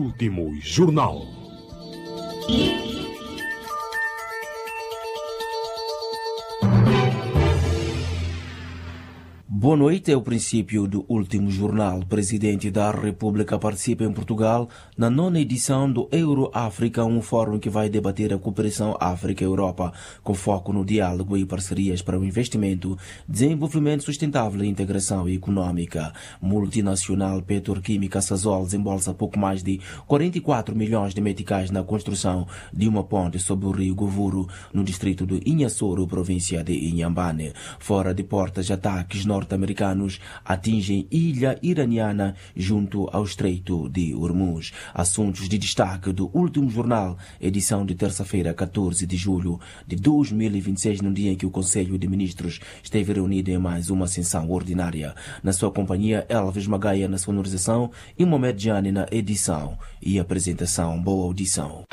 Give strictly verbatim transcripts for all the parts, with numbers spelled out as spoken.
Último Jornal. Boa noite, é o princípio do Último Jornal. O Presidente da República participa em Portugal na nona edição do Euro-África, um fórum que vai debater a cooperação África-Europa, com foco no diálogo e parcerias para o investimento, desenvolvimento sustentável e integração econômica. Multinacional petroquímica Sasol desembolsa pouco mais de quarenta e quatro milhões de meticais na construção de uma ponte sobre o rio Govuro, no distrito de Inhassoro, província de Inhambane. Fora de portas, ataques norte americanos atingem ilha iraniana junto ao Estreito de Hormuz. Assuntos de destaque do Último Jornal, edição de terça-feira, catorze de julho de dois mil e vinte e seis, no dia em que o Conselho de Ministros esteve reunido em mais uma sessão ordinária. Na sua companhia, Elvis Magaia na sonorização e Mohamed Jani na edição e apresentação. Boa audição.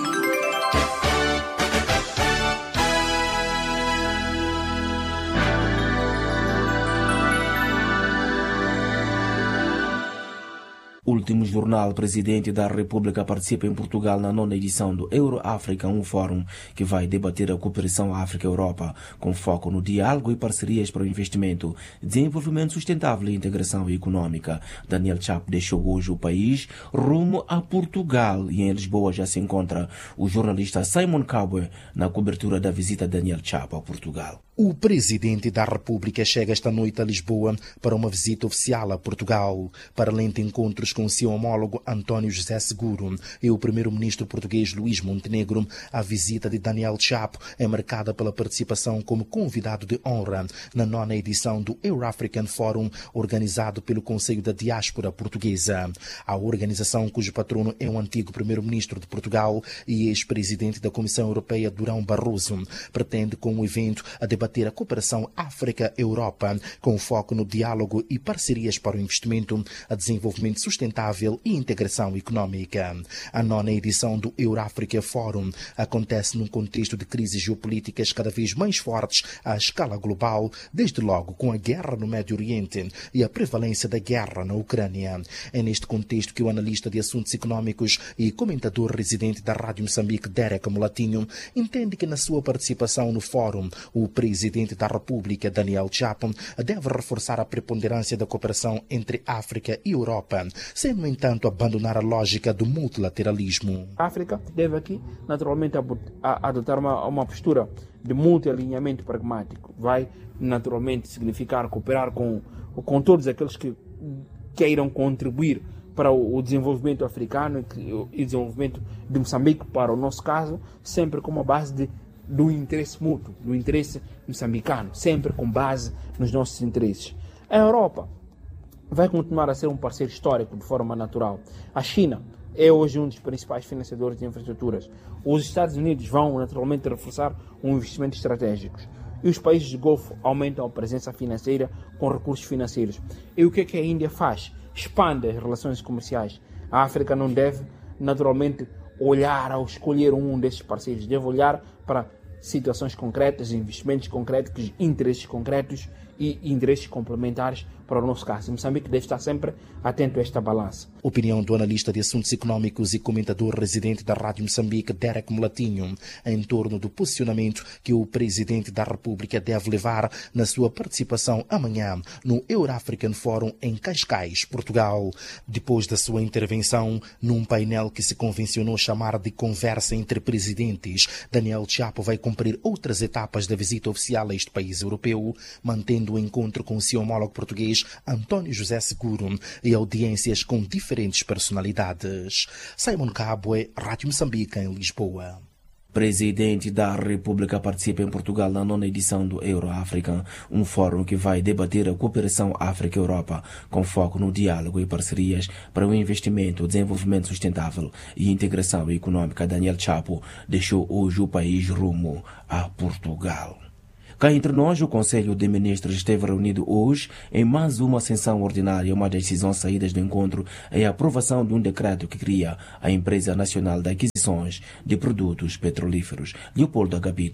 Último Jornal. Presidente da República participa em Portugal na nona edição do Euro-África, um fórum que vai debater a cooperação África-Europa, com foco no diálogo e parcerias para o investimento, desenvolvimento sustentável e integração econômica. Daniel Chapo deixou hoje o país rumo a Portugal e em Lisboa já se encontra o jornalista Simon Kabwe na cobertura da visita de Daniel Chapo a Portugal. O Presidente da República chega esta noite a Lisboa para uma visita oficial a Portugal. Para além de encontros com o seu homólogo António José Seguro e o Primeiro-Ministro português Luís Montenegro, a visita de Daniel Chapo é marcada pela participação como convidado de honra na nona edição do Euro-African Forum, organizado pelo Conselho da Diáspora Portuguesa. A organização, cujo patrono é o antigo Primeiro-Ministro de Portugal e ex-presidente da Comissão Europeia Durão Barroso, pretende com o evento a debater a cooperação África-Europa, com foco no diálogo e parcerias para o investimento, a desenvolvimento sustentável e integração econômica. A nona edição do Euro-Africa Forum acontece num contexto de crises geopolíticas cada vez mais fortes à escala global, desde logo com a guerra no Médio Oriente e a prevalência da guerra na Ucrânia. É neste contexto que o analista de assuntos econômicos e comentador residente da Rádio Moçambique, Derek Mulatinho, entende que na sua participação no fórum, o Presidente da República, Daniel Chapo, deve reforçar a preponderância da cooperação entre África e Europa, sem, no entanto, abandonar a lógica do multilateralismo. A África deve aqui, naturalmente, adotar uma, uma postura de multialinhamento pragmático. Vai, naturalmente, significar cooperar com, com todos aqueles que queiram contribuir para o desenvolvimento africano e o desenvolvimento de Moçambique, para o nosso caso, sempre com uma base de do interesse mútuo, do interesse moçambicano, sempre com base nos nossos interesses. A Europa vai continuar a ser um parceiro histórico de forma natural. A China é hoje um dos principais financiadores de infraestruturas. Os Estados Unidos vão naturalmente reforçar um investimento estratégico. E os países do Golfo aumentam a presença financeira com recursos financeiros. E o que é que a Índia faz? Expande as relações comerciais. A África não deve naturalmente olhar ao escolher um desses parceiros, deve olhar para situações concretas, investimentos concretos, interesses concretos e interesses complementares para o nosso caso. Moçambique deve estar sempre atento a esta balança. Opinião do analista de assuntos econômicos e comentador residente da Rádio Moçambique, Derek Mulatinho, em torno do posicionamento que o Presidente da República deve levar na sua participação amanhã no Euro-African Forum em Cascais, Portugal. Depois da sua intervenção num painel que se convencionou chamar de conversa entre presidentes, Daniel Chapo vai cumprir outras etapas da visita oficial a este país europeu, mantendo o encontro com o seu homólogo português António José Seguro e audiências com diferentes personalidades. Simon Kabwe, Rádio Moçambique, em Lisboa. Presidente da República participa em Portugal na nona edição do Euro-África, um fórum que vai debater a cooperação África-Europa, com foco no diálogo e parcerias para o investimento, desenvolvimento sustentável e integração econômica. Daniel Chapo deixou hoje o país rumo a Portugal. Cá entre nós, o Conselho de Ministros esteve reunido hoje em mais uma sessão ordinária. Uma das decisões saídas do encontro é a aprovação de um decreto que cria a Empresa Nacional de Aquisições de Produtos Petrolíferos. Leopoldo Agapito.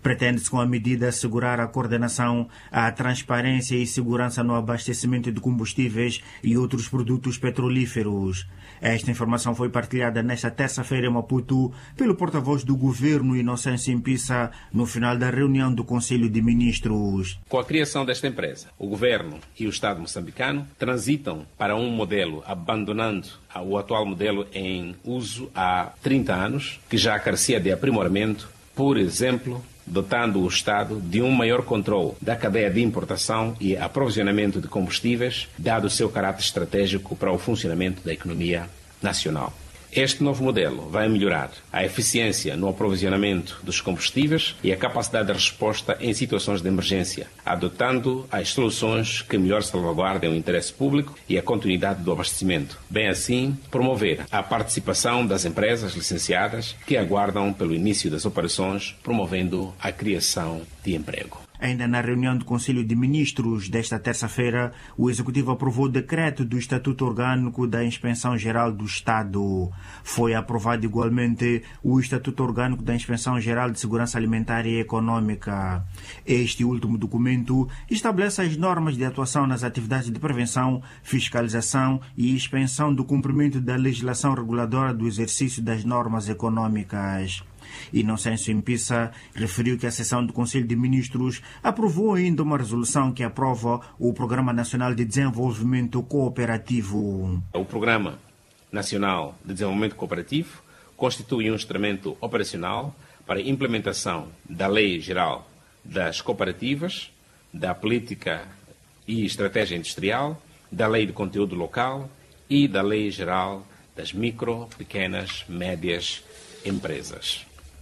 Pretende-se com a medida assegurar a coordenação, a transparência e segurança no abastecimento de combustíveis e outros produtos petrolíferos. Esta informação foi partilhada nesta terça-feira em Maputo pelo porta-voz do governo, Inocêncio Impissa, no final da reunião do Conselho de Ministros. Com a criação desta empresa, o governo e o Estado moçambicano transitam para um modelo, abandonando o atual modelo em uso há trinta anos, que já carecia de aprimoramento, por exemplo, dotando o Estado de um maior controle da cadeia de importação e aprovisionamento de combustíveis, dado o seu caráter estratégico para o funcionamento da economia nacional. Este novo modelo vai melhorar a eficiência no aprovisionamento dos combustíveis e a capacidade de resposta em situações de emergência, adotando as soluções que melhor salvaguardem o interesse público e a continuidade do abastecimento. Bem assim, promover a participação das empresas licenciadas que aguardam pelo início das operações, promovendo a criação de emprego. Ainda na reunião do Conselho de Ministros desta terça-feira, o Executivo aprovou o decreto do Estatuto Orgânico da Inspeção Geral do Estado. Foi aprovado igualmente o Estatuto Orgânico da Inspeção Geral de Segurança Alimentar e Econômica. Este último documento estabelece as normas de atuação nas atividades de prevenção, fiscalização e inspeção do cumprimento da legislação reguladora do exercício das normas econômicas. Inocêncio Impissa referiu que a sessão do Conselho de Ministros aprovou ainda uma resolução que aprova o Programa Nacional de Desenvolvimento Cooperativo. O Programa Nacional de Desenvolvimento Cooperativo constitui um instrumento operacional para a implementação da Lei Geral das Cooperativas, da Política e Estratégia Industrial, da Lei de Conteúdo Local e da Lei Geral das Micro, Pequenas, Médias Empresas.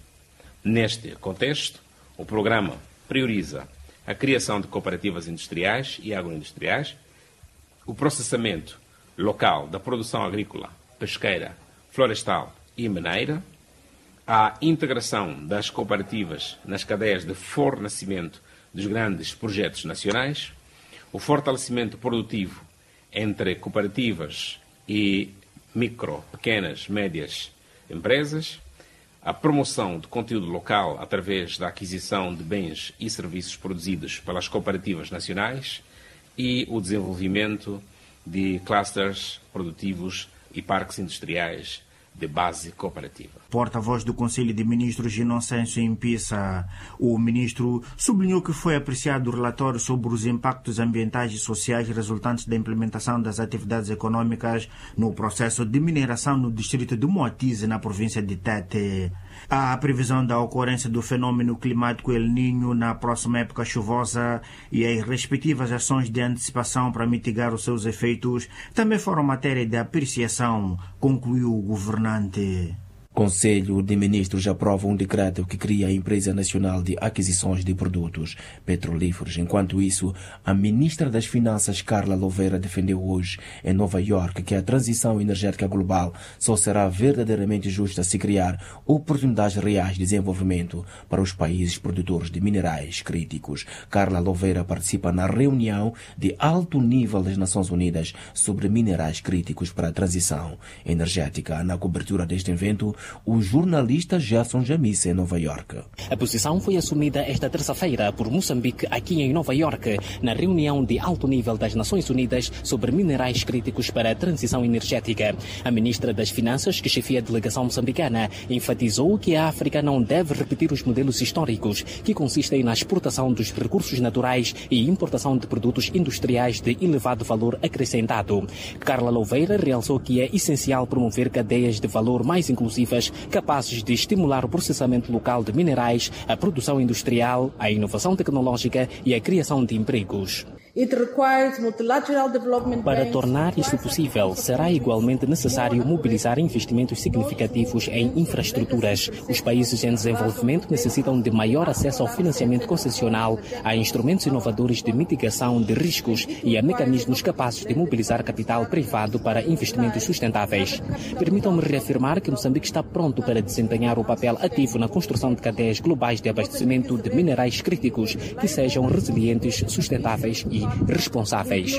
Neste contexto, o programa prioriza a criação de cooperativas industriais e agroindustriais, o processamento local da produção agrícola, pesqueira, florestal e mineira, a integração das cooperativas nas cadeias de fornecimento dos grandes projetos nacionais, o fortalecimento produtivo entre cooperativas e micro, pequenas, médias empresas, a promoção de conteúdo local através da aquisição de bens e serviços produzidos pelas cooperativas nacionais e o desenvolvimento de clusters produtivos e parques industriais de base cooperativa. Porta-voz do Conselho de Ministros, Inocêncio Impissa. O ministro sublinhou que foi apreciado o relatório sobre os impactos ambientais e sociais resultantes da implementação das atividades econômicas no processo de mineração no distrito de Moatize, na província de Tete. A previsão da ocorrência do fenômeno climático El Niño na próxima época chuvosa e as respectivas ações de antecipação para mitigar os seus efeitos também foram matéria de apreciação, concluiu o governante. Conselho de Ministros aprova um decreto que cria a Empresa Nacional de Aquisições de Produtos Petrolíferos. Enquanto isso, a ministra das Finanças, Carla Louveira, defendeu hoje em Nova Iorque que a transição energética global só será verdadeiramente justa se criar oportunidades reais de desenvolvimento para os países produtores de minerais críticos. Carla Louveira participa na reunião de alto nível das Nações Unidas sobre minerais críticos para a transição energética. Na cobertura deste evento, o jornalista Gerson Jamisse, em Nova Iorque. A posição foi assumida esta terça-feira por Moçambique, aqui em Nova Iorque, na reunião de alto nível das Nações Unidas sobre minerais críticos para a transição energética. A ministra das Finanças, que chefia a delegação moçambicana, enfatizou que a África não deve repetir os modelos históricos, que consistem na exportação dos recursos naturais e importação de produtos industriais de elevado valor acrescentado. Carla Louveira realçou que é essencial promover cadeias de valor mais inclusivas, capazes de estimular o processamento local de minerais, a produção industrial, a inovação tecnológica e a criação de empregos. Para tornar isso possível, será igualmente necessário mobilizar investimentos significativos em infraestruturas. Os países em desenvolvimento necessitam de maior acesso ao financiamento concessional, a instrumentos inovadores de mitigação de riscos e a mecanismos capazes de mobilizar capital privado para investimentos sustentáveis. Permitam-me reafirmar que Moçambique está pronto para desempenhar o papel ativo na construção de cadeias globais de abastecimento de minerais críticos que sejam resilientes, sustentáveis e responsáveis.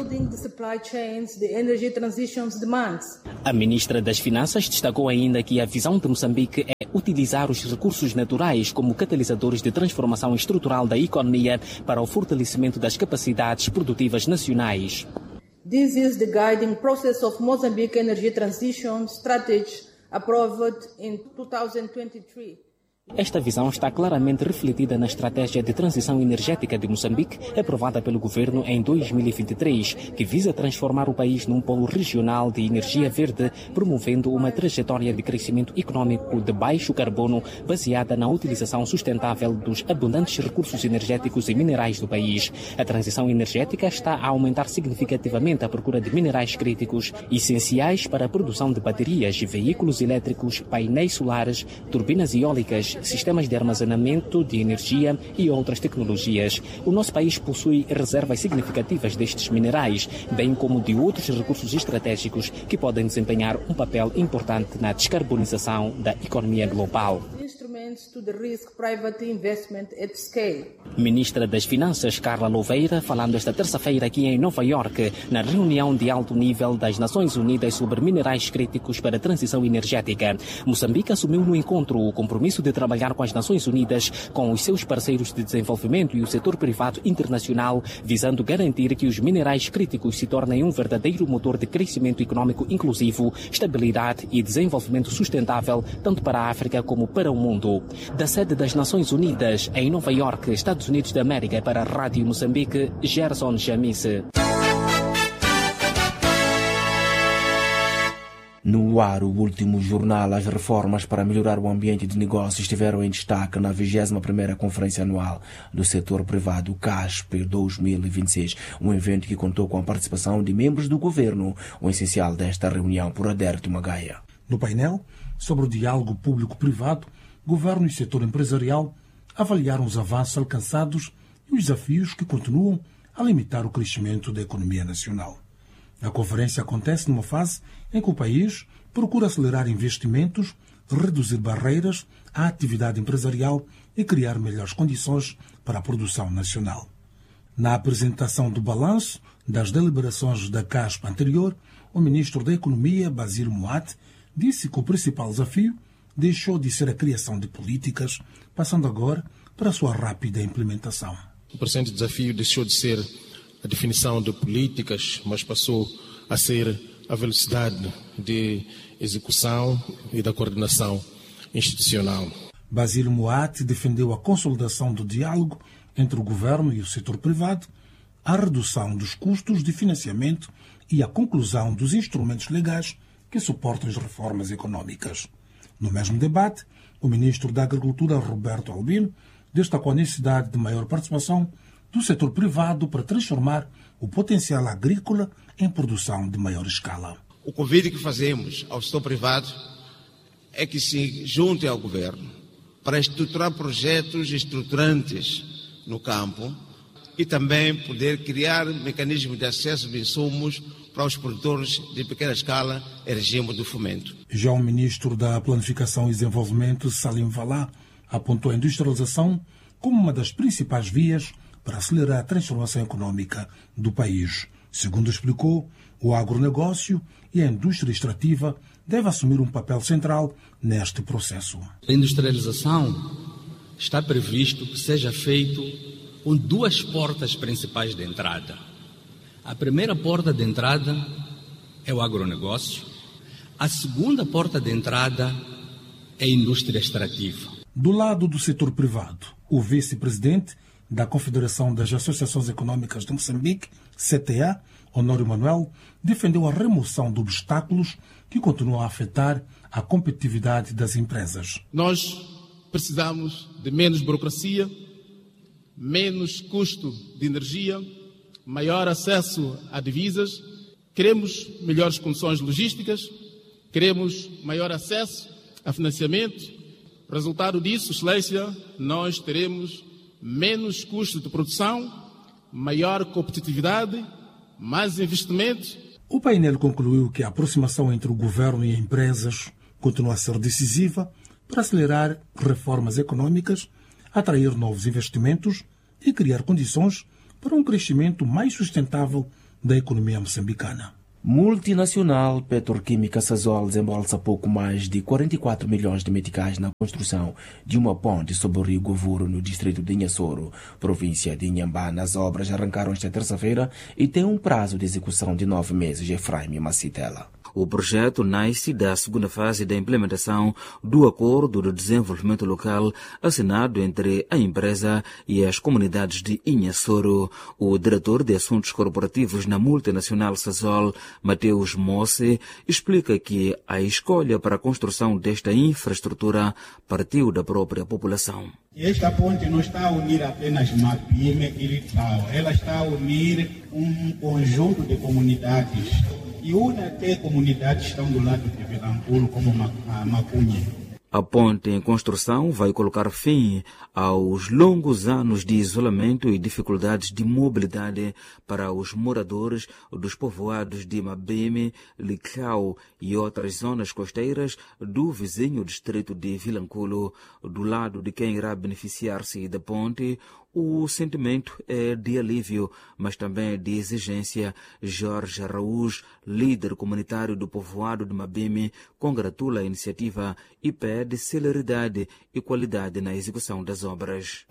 A ministra das Finanças destacou ainda que a visão de Moçambique é utilizar os recursos naturais como catalisadores de transformação estrutural da economia para o fortalecimento das capacidades produtivas nacionais. This is the guiding process of Mozambique Energy Transition Strategy approved in two thousand twenty-three. Esta visão está claramente refletida na estratégia de transição energética de Moçambique, aprovada pelo governo em dois mil e vinte e três, que visa transformar o país num polo regional de energia verde, promovendo uma trajetória de crescimento econômico de baixo carbono, baseada na utilização sustentável dos abundantes recursos energéticos e minerais do país. A transição energética está a aumentar significativamente a procura de minerais críticos, essenciais para a produção de baterias, veículos elétricos, painéis solares, turbinas eólicas, sistemas de armazenamento de energia e outras tecnologias. O nosso país possui reservas significativas destes minerais, bem como de outros recursos estratégicos que podem desempenhar um papel importante na descarbonização da economia global. Ministra das Finanças, Carla Louveira, falando esta terça-feira aqui em Nova Iorque, na reunião de alto nível das Nações Unidas sobre minerais críticos para a transição energética. Moçambique assumiu no encontro o compromisso de trabalhar com as Nações Unidas, com os seus parceiros de desenvolvimento e o setor privado internacional, visando garantir que os minerais críticos se tornem um verdadeiro motor de crescimento econômico inclusivo, estabilidade e desenvolvimento sustentável, tanto para a África como para o mundo. Da sede das Nações Unidas, em Nova Iorque, Estados Unidos da América, para a Rádio Moçambique, Gerson Jamise. No ar, o último jornal, as reformas para melhorar o ambiente de negócio estiveram em destaque na vigésima primeira Conferência Anual do Setor Privado CASP dois mil e vinte e seis, um evento que contou com a participação de membros do governo. O essencial desta reunião por Adérito Magaia. No painel, sobre o diálogo público-privado, governo e setor empresarial avaliaram os avanços alcançados e os desafios que continuam a limitar o crescimento da economia nacional. A conferência acontece numa fase em que o país procura acelerar investimentos, reduzir barreiras à atividade empresarial e criar melhores condições para a produção nacional. Na apresentação do balanço das deliberações da CASP anterior, o ministro da Economia, Basílio Moati, disse que o principal desafio deixou de ser a criação de políticas, passando agora para a sua rápida implementação. O presente desafio deixou de ser a definição de políticas, mas passou a ser a velocidade de execução e da coordenação institucional. Basílio Moati defendeu a consolidação do diálogo entre o governo e o setor privado, a redução dos custos de financiamento e a conclusão dos instrumentos legais que suportam as reformas econômicas. No mesmo debate, o ministro da Agricultura, Roberto Albino, destacou a necessidade de maior participação do setor privado para transformar o potencial agrícola em produção de maior escala. O convite que fazemos ao setor privado é que se junte ao governo para estruturar projetos estruturantes no campo e também poder criar mecanismos de acesso de insumos para os produtores de pequena escala em regime de fomento. Já o ministro da Planificação e Desenvolvimento, Salim Valá, apontou a industrialização como uma das principais vias para acelerar a transformação econômica do país. Segundo explicou, o agronegócio e a indústria extrativa devem assumir um papel central neste processo. A industrialização está previsto que seja feito com duas portas principais de entrada. A primeira porta de entrada é o agronegócio. A segunda porta de entrada é a indústria extrativa. Do lado do setor privado, o vice-presidente da Confederação das Associações Econômicas de Moçambique, C T A, Honório Manuel, defendeu a remoção de obstáculos que continuam a afetar a competitividade das empresas. Nós precisamos de menos burocracia, menos custo de energia, maior acesso a divisas, queremos melhores condições logísticas, queremos maior acesso a financiamento. Resultado disso, Excelência, nós teremos menos custo de produção, maior competitividade, mais investimentos. O painel concluiu que a aproximação entre o governo e empresas continua a ser decisiva para acelerar reformas econômicas, atrair novos investimentos e criar condições para um crescimento mais sustentável da economia moçambicana. Multinacional Petroquímica Sasol desembolsa pouco mais de quarenta e quatro milhões de meticais na construção de uma ponte sobre o rio Govuro, no distrito de Inhassoro, província de Inhambane. As obras arrancaram esta terça-feira e têm um prazo de execução de nove meses. Efraim Macitela. O projeto nasce da segunda fase da implementação do Acordo de Desenvolvimento Local assinado entre a empresa e as comunidades de Inhassoro. O diretor de Assuntos Corporativos na multinacional Sasol, Mateus Mosse, explica que a escolha para a construção desta infraestrutura partiu da própria população. Esta ponte não está a unir apenas Mapime e Litau, ela está a unir um conjunto de comunidades. E uma até comunidades estão do lado de Vilampulo, como Macunha. A ponte em construção vai colocar fim aos longos anos de isolamento e dificuldades de mobilidade para os moradores dos povoados de Mabeme, Licau e outras zonas costeiras do vizinho distrito de Vilanculo. Do lado de quem irá beneficiar-se da ponte, o sentimento é de alívio, mas também de exigência. Jorge Araújo, líder comunitário do povoado de Mabeme, congratula a iniciativa e pede celeridade e qualidade na execução das obras.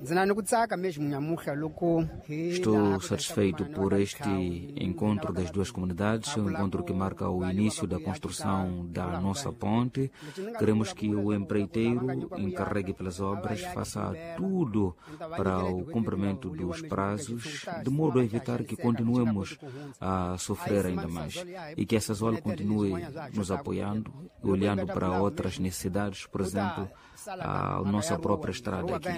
Estou satisfeito por este encontro das duas comunidades, um encontro que marca o início da construção da nossa ponte. Queremos que o empreiteiro encarregue pelas obras, faça tudo para o cumprimento dos prazos, de modo a evitar que continuemos a sofrer ainda mais e que essa zona continue nos apoiando e olhando para outras necessidades, por exemplo, a nossa própria estrada aqui.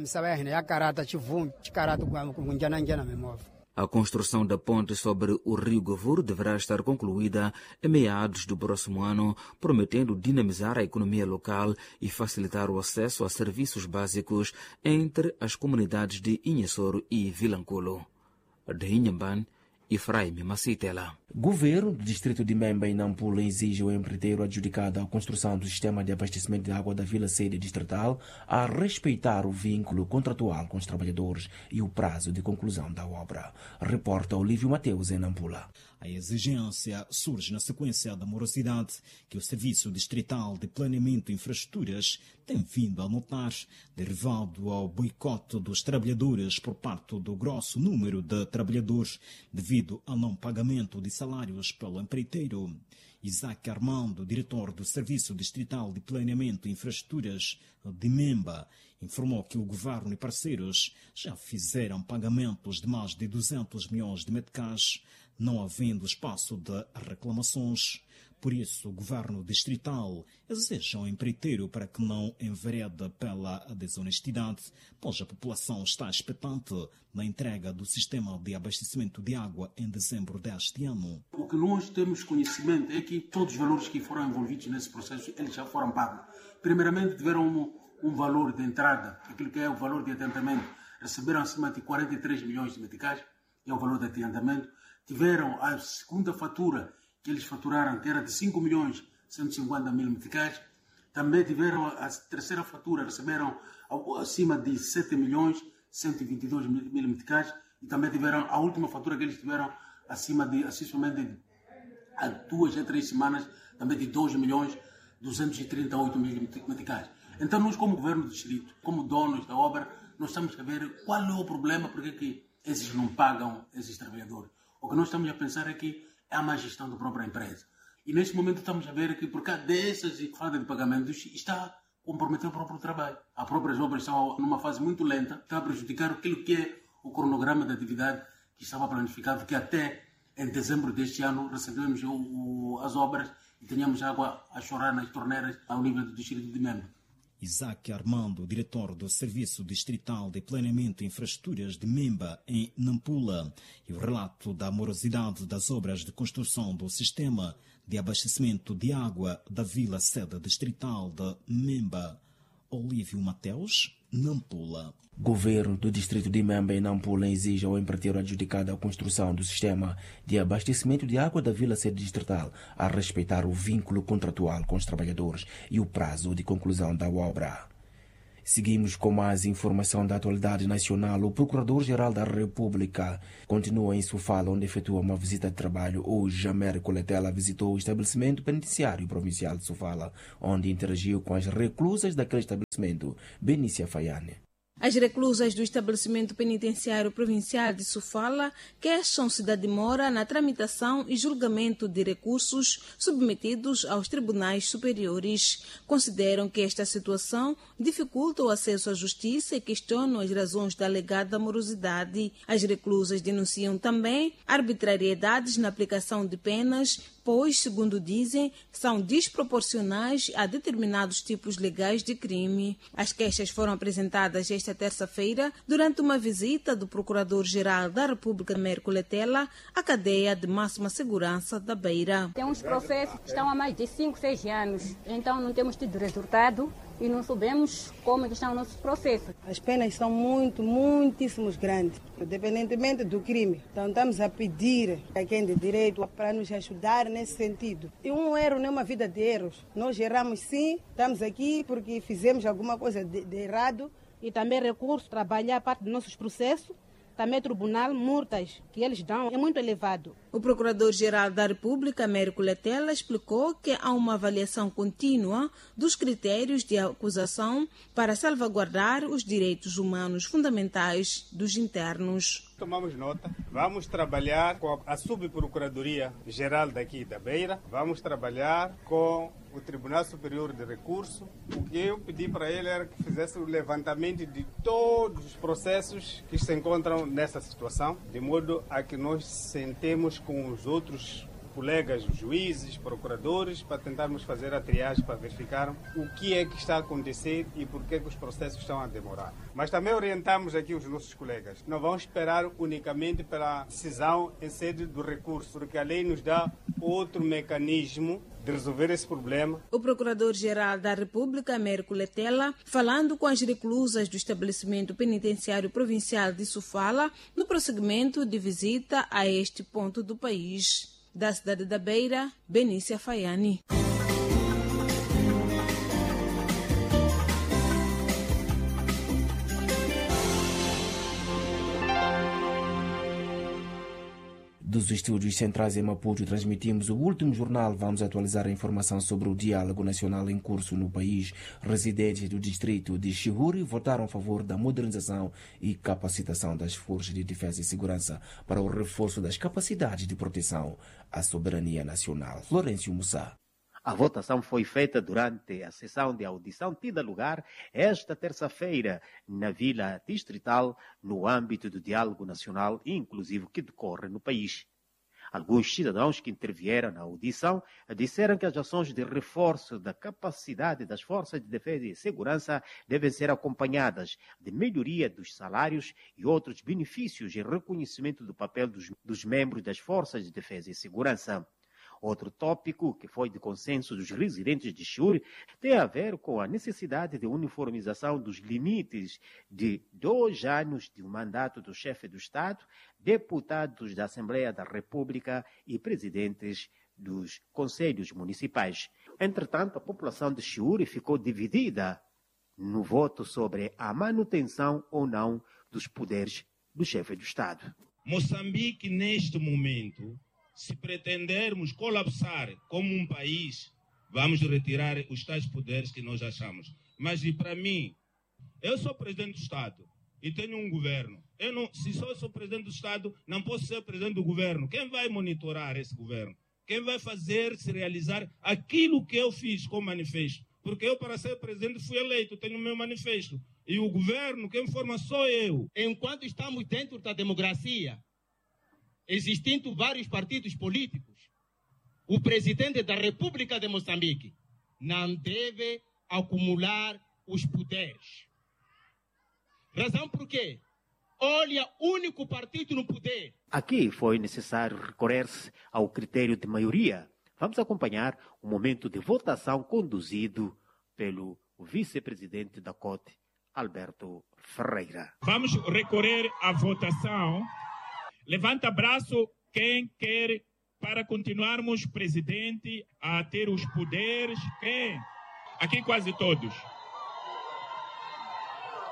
A construção da ponte sobre o rio Govuro deverá estar concluída em meados do próximo ano, prometendo dinamizar a economia local e facilitar o acesso a serviços básicos entre as comunidades de Inhassoro e Vilanculo. De Inhambane, Efraim Macitela. Governo do distrito de Memba, em Nampula, exige ao empreiteiro adjudicado à construção do sistema de abastecimento de água da Vila Sede Distrital a respeitar o vínculo contratual com os trabalhadores e o prazo de conclusão da obra. Reporta Olívio Mateus, em Nampula. A exigência surge na sequência da morosidade que o Serviço Distrital de Planeamento e Infraestruturas tem vindo a notar, derivado ao boicote dos trabalhadores por parte do grosso número de trabalhadores devido ao não pagamento de salários pelo empreiteiro. Isaac Armando, diretor do Serviço Distrital de Planeamento e Infraestruturas de Memba, informou que o governo e parceiros já fizeram pagamentos de mais de duzentos milhões de meticais, não havendo espaço de reclamações. Por isso, o governo distrital exige ao empreiteiro para que não envereda pela desonestidade, pois a população está expectante na entrega do sistema de abastecimento de água em dezembro deste ano. O que nós temos conhecimento é que todos os valores que foram envolvidos nesse processo, eles já foram pagos. Primeiramente, tiveram um, um valor de entrada, aquilo que é o valor de adiantamento, receberam acima de quarenta e três milhões de meticais, é o valor de adiantamento. Tiveram a segunda fatura, que eles faturaram, que era de cinco milhões cento e cinquenta mil meticais. Também tiveram a terceira fatura, receberam acima de sete milhões cento e vinte e dois mil meticais. E também tiveram a última fatura que eles tiveram acima de, acima há duas a três semanas, também de dois milhões duzentos e trinta e oito mil meticais. Então nós, como governo do distrito, como donos da obra, nós estamos a ver qual é o problema, porque que esses não pagam esses trabalhadores. O que nós estamos a pensar é que é a má gestão da própria empresa. E neste momento estamos a ver que por causa dessas falta de pagamentos está a comprometer o próprio trabalho. As próprias obras estão numa fase muito lenta, está a prejudicar aquilo que é o cronograma da atividade que estava planificado, que até em dezembro deste ano recebemos o, o, as obras e tenhamos água a chorar nas torneiras ao nível do distrito de Memba. Isaac Armando, diretor do Serviço Distrital de Planeamento e Infraestruturas de Memba, em Nampula, e o relato da morosidade das obras de construção do sistema de abastecimento de água da Vila Sede Distrital de Memba. Olívio Mateus, Nampula. Governo do distrito de Memba, em Nampula, exige ao empreiteiro adjudicado a construção do sistema de abastecimento de água da Vila Sede Distrital a respeitar o vínculo contratual com os trabalhadores e o prazo de conclusão da obra. Seguimos com mais informação da atualidade nacional. O Procurador-Geral da República continua em Sofala, onde efetua uma visita de trabalho. Hoje, Américo Letela visitou o estabelecimento penitenciário provincial de Sofala, onde interagiu com as reclusas daquele estabelecimento. Benícia Faiane. As reclusas do estabelecimento penitenciário provincial de Sofala queixam-se da demora na tramitação e julgamento de recursos submetidos aos tribunais superiores. Consideram que esta situação dificulta o acesso à justiça e questionam as razões da alegada morosidade. As reclusas denunciam também arbitrariedades na aplicação de penas, pois, segundo dizem, são desproporcionais a determinados tipos legais de crime. As queixas foram apresentadas esta terça-feira durante uma visita do Procurador-Geral da República, Américo Letela, à cadeia de máxima segurança da Beira. Tem uns processos que estão há mais de cinco, seis anos, então não temos tido resultado e não sabemos como estão os nossos processos. As penas são muito, muitíssimos grandes, independentemente do crime. Então estamos a pedir a quem de direito para nos ajudar nesse sentido. E um erro não é uma vida de erros. Nós erramos sim, estamos aqui porque fizemos alguma coisa de, de errado. E também recurso, trabalhar parte dos nossos processos. Também tribunal, multas que eles dão é muito elevado. O Procurador-Geral da República, Américo Letela, explicou que há uma avaliação contínua dos critérios de acusação para salvaguardar os direitos humanos fundamentais dos internos. Tomamos nota, vamos trabalhar com a Subprocuradoria-Geral daqui da Beira, vamos trabalhar com o Tribunal Superior de Recurso. O que eu pedi para ele era que fizesse o levantamento de todos os processos que se encontram nessa situação, de modo a que nós sentemos com os outros colegas, juízes, procuradores, para tentarmos fazer a triagem, para verificar o que é que está a acontecer e por que, que os processos estão a demorar. Mas também orientamos aqui os nossos colegas. Não vamos esperar unicamente pela decisão em sede do recurso, porque a lei nos dá outro mecanismo de resolver esse problema. O Procurador-Geral da República, Américo Letela, falando com as reclusas do estabelecimento penitenciário provincial de Sofala, no prosseguimento de visita a este ponto do país. Da cidade da Beira, Benícia Faiane. Dos estúdios centrais em Maputo, transmitimos o último jornal. Vamos atualizar a informação sobre o diálogo nacional em curso no país. Residentes do distrito de Chihuri votaram a favor da modernização e capacitação das forças de defesa e segurança para o reforço das capacidades de proteção à soberania nacional. Florencio Mussá. A votação foi feita durante a sessão de audição tida lugar esta terça-feira na Vila Distrital, no âmbito do diálogo nacional e inclusivo que decorre no país. Alguns cidadãos que intervieram na audição disseram que as ações de reforço da capacidade das forças de defesa e segurança devem ser acompanhadas de melhoria dos salários e outros benefícios e reconhecimento do papel dos, dos membros das forças de defesa e segurança. Outro tópico que foi de consenso dos residentes de Chihuri tem a ver com a necessidade de uniformização dos limites de dois anos de um mandato do chefe do Estado, deputados da Assembleia da República e presidentes dos conselhos municipais. Entretanto, a população de Chihuri ficou dividida no voto sobre a manutenção ou não dos poderes do chefe do Estado. Moçambique, neste momento, se pretendermos colapsar como um país, vamos retirar os tais poderes que nós achamos. Mas, e para mim, eu sou presidente do Estado e tenho um governo. Eu não, se só sou presidente do Estado, não posso ser presidente do governo. Quem vai monitorar esse governo? Quem vai fazer se realizar aquilo que eu fiz com o manifesto? Porque eu, para ser presidente, fui eleito, tenho o meu manifesto. E o governo, quem forma sou eu. Enquanto estamos dentro da democracia, existindo vários partidos políticos, o presidente da República de Moçambique não deve acumular os poderes. Razão por quê? Olha, único partido no poder. Aqui foi necessário recorrer-se ao critério de maioria. Vamos acompanhar o momento de votação conduzido pelo vice-presidente da C O T, Alberto Ferreira. Vamos recorrer à votação. Levanta braço quem quer para continuarmos presidente a ter os poderes. Quem? Aqui quase todos.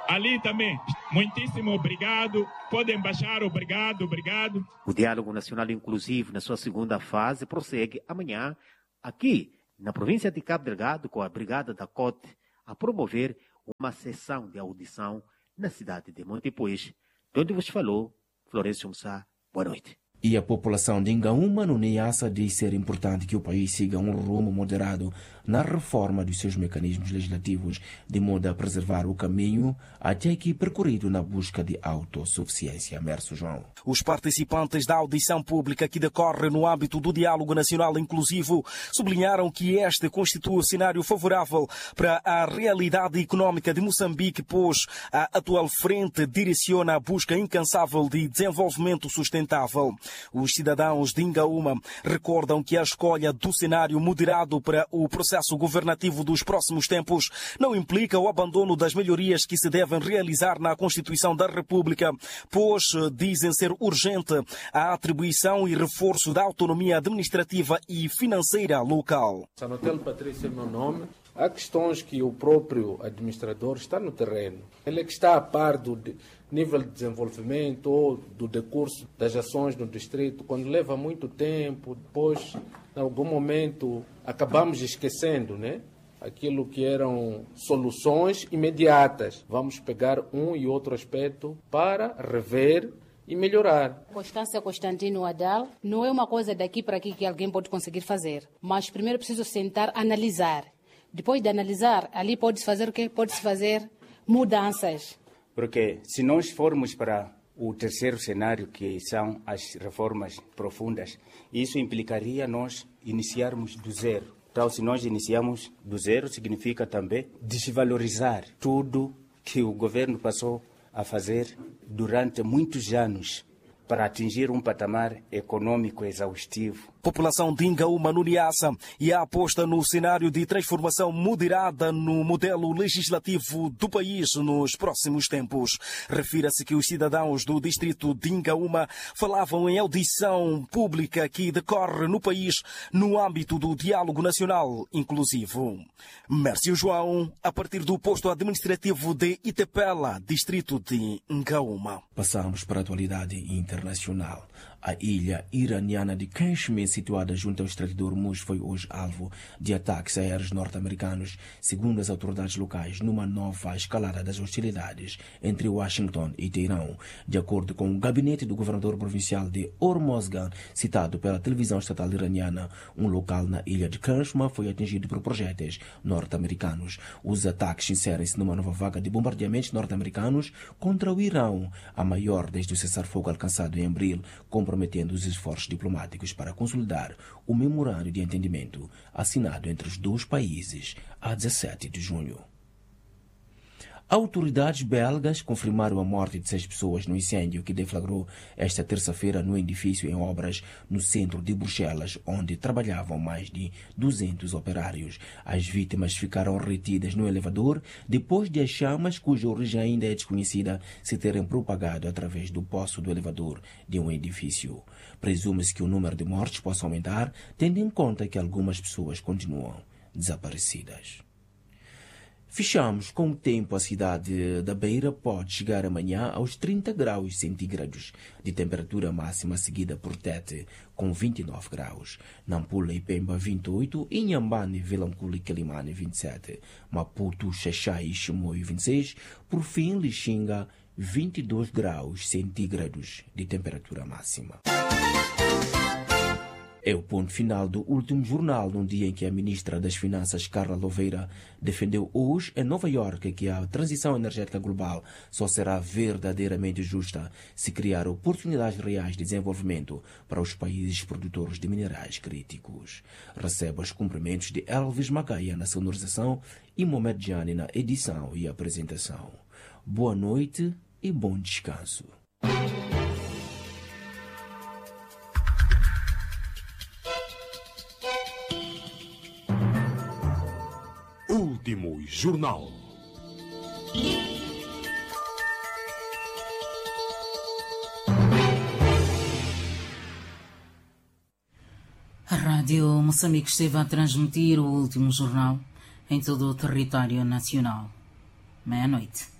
Ali também, muitíssimo obrigado. Podem baixar, obrigado, obrigado. O Diálogo Nacional Inclusivo, na sua segunda fase, prossegue amanhã, aqui na província de Cabo Delgado, com a Brigada da Cote, a promover uma sessão de audição na cidade de Montepuez, de onde vos falou Florencio Mussá. Boa noite. E a população de Ingaúma, no Niassa, diz ser importante que o país siga um rumo moderado na reforma dos seus mecanismos legislativos, de modo a preservar o caminho até aqui percorrido na busca de autossuficiência. Merso João. Os participantes da audição pública que decorre no âmbito do Diálogo Nacional Inclusivo sublinharam que este constitui o cenário favorável para a realidade econômica de Moçambique, pois a atual frente direciona a busca incansável de desenvolvimento sustentável. Os cidadãos de Ingaúma recordam que a escolha do cenário moderado para o processo governativo dos próximos tempos não implica o abandono das melhorias que se devem realizar na Constituição da República, pois dizem ser urgente a atribuição e reforço da autonomia administrativa e financeira local. Sanotel Patrício é meu nome. Há questões que o próprio administrador está no terreno. Ele é que está a par do nível de desenvolvimento ou do decurso das ações no distrito. Quando leva muito tempo, depois, em algum momento, acabamos esquecendo, né? Aquilo que eram soluções imediatas. Vamos pegar um e outro aspecto para rever e melhorar. Constância Constantino Adal não é uma coisa daqui para aqui que alguém pode conseguir fazer. Mas primeiro preciso sentar, analisar. Depois de analisar, ali pode-se fazer o quê? Pode-se fazer mudanças. Porque se nós formos para o terceiro cenário, que são as reformas profundas, isso implicaria nós iniciarmos do zero. Então, se nós iniciarmos do zero, significa também desvalorizar tudo que o governo passou a fazer durante muitos anos para atingir um patamar econômico exaustivo. População de Ingaúma, no Niassa, e a aposta no cenário de transformação moderada no modelo legislativo do país nos próximos tempos. Refira-se que os cidadãos do distrito de Ingaúma falavam em audição pública que decorre no país no âmbito do Diálogo Nacional Inclusivo. Mércio João, a partir do posto administrativo de Itepela, distrito de Ingaúma. Passamos para a atualidade internacional. A ilha iraniana de Kashmir, situada junto ao Estreito de Hormuz, foi hoje alvo de ataques aéreos norte-americanos, segundo as autoridades locais, numa nova escalada das hostilidades entre Washington e Teherão. De acordo com o gabinete do governador provincial de Hormozgan, citado pela televisão estatal iraniana, um local na ilha de Kashmir foi atingido por projéteis norte-americanos. Os ataques inserem-se numa nova vaga de bombardeamentos norte-americanos contra o Irão, a maior desde o cessar-fogo alcançado em abril, comprometendo os esforços diplomáticos para consolidar o memorando de entendimento assinado entre os dois países a dezessete de junho. Autoridades belgas confirmaram a morte de seis pessoas no incêndio que deflagrou esta terça-feira no edifício em obras no centro de Bruxelas, onde trabalhavam mais de duzentos operários. As vítimas ficaram retidas no elevador depois de as chamas, cuja origem ainda é desconhecida, se terem propagado através do poço do elevador de um edifício. Presume-se que o número de mortes possa aumentar, tendo em conta que algumas pessoas continuam desaparecidas. Fechamos com o tempo. A cidade da Beira pode chegar amanhã aos trinta graus centígrados de temperatura máxima, seguida por Tete com vinte e nove graus, Nampula e Pemba vinte e oito, Inhambane, Vilanculo e Quelimane vinte e sete, Maputo, Xaxai e Chimoio vinte e seis, por fim Lixinga vinte e dois graus centígrados de temperatura máxima. É o ponto final do último jornal, num dia em que a ministra das Finanças, Carla Louveira, defendeu hoje em Nova Iorque que a transição energética global só será verdadeiramente justa se criar oportunidades reais de desenvolvimento para os países produtores de minerais críticos. Receba os cumprimentos de Elvis Macaia na sonorização e Mohamed Jani na edição e apresentação. Boa noite e bom descanso. Último jornal. A Rádio Moçambique esteve a transmitir o último jornal em todo o território nacional. Meia-noite.